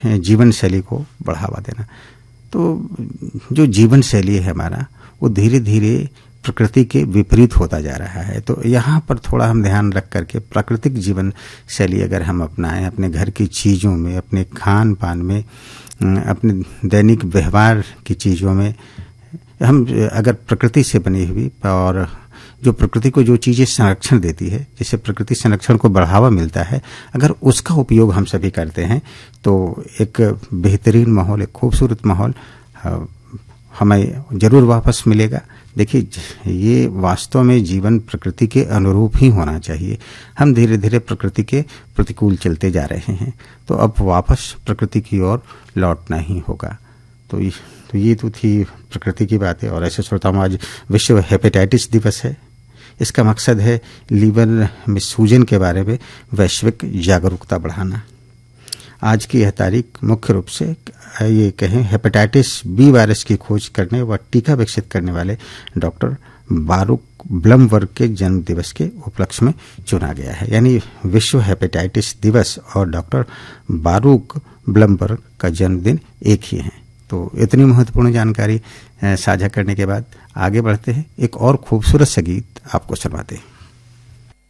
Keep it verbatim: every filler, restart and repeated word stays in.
जीवन शैली को बढ़ावा देना। तो जो जीवन शैली है हमारा, वो धीरे धीरे प्रकृति के विपरीत होता जा रहा है। तो यहाँ पर थोड़ा हम ध्यान रख करके प्राकृतिक जीवन शैली अगर हम अपनाएं, अपने घर की चीज़ों में, अपने खान पान में, अपने दैनिक व्यवहार की चीज़ों में हम अगर प्रकृति से बनी हुई और जो प्रकृति को जो चीज़ें संरक्षण देती है, जिससे प्रकृति संरक्षण को बढ़ावा मिलता है, अगर उसका उपयोग हम सभी करते हैं तो एक बेहतरीन माहौल, एक खूबसूरत माहौल हमें जरूर वापस मिलेगा। देखिए, ये वास्तव में जीवन प्रकृति के अनुरूप ही होना चाहिए। हम धीरे धीरे प्रकृति के प्रतिकूल चलते जा रहे हैं, तो अब वापस प्रकृति की ओर लौटना ही होगा। तो ये तो ये तो थी प्रकृति की बातें। और ऐसे श्रोताओं, आज विश्व हेपेटाइटिस दिवस है। इसका मकसद है लीवर में सूजन के बारे में वैश्विक जागरूकता बढ़ाना। आज की यह तारीख मुख्य रूप से ये कहें हेपेटाइटिस बी वायरस की खोज करने व टीका विकसित करने वाले डॉक्टर बारूक ब्लमबर्ग के जन्म दिवस के उपलक्ष्य में चुना गया है। यानी विश्व हेपेटाइटिस दिवस और डॉक्टर बारूक ब्लमबर्ग का जन्मदिन एक ही है। तो इतनी महत्वपूर्ण जानकारी साझा करने के बाद आगे बढ़ते हैं, एक और खूबसूरत सा गीत आपको सुनाते हैं।